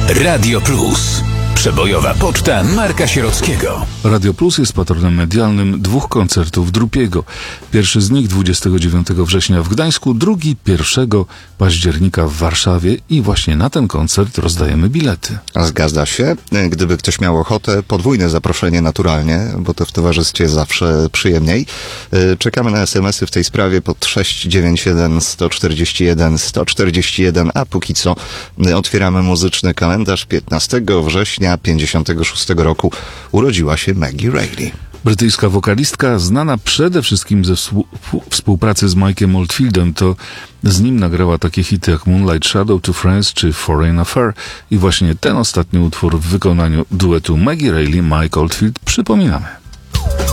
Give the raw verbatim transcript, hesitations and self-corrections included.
Radio Plus. Przebojowa poczta Marka Sierockiego. Radio Plus jest patronem medialnym dwóch koncertów Drupiego. Pierwszy z nich dwudziestego dziewiątego września w Gdańsku, drugi pierwszego października w Warszawie i właśnie na ten koncert rozdajemy bilety. Zgadza się. Gdyby ktoś miał ochotę, podwójne zaproszenie naturalnie, bo to w towarzystwie zawsze przyjemniej. Czekamy na es em esy w tej sprawie pod sześć dziewięć jeden, jeden cztery jeden, jeden cztery jeden, a póki co otwieramy muzyczny kalendarz. piętnastego września pięćdziesiątego szóstego roku urodziła się Maggie Reilly. Brytyjska wokalistka, znana przede wszystkim ze współpracy z Mike'em Oldfieldem, to z nim nagrała takie hity jak Moonlight Shadow, To Friends czy Foreign Affair i właśnie ten ostatni utwór w wykonaniu duetu Maggie Reilly, Mike Oldfield przypominamy.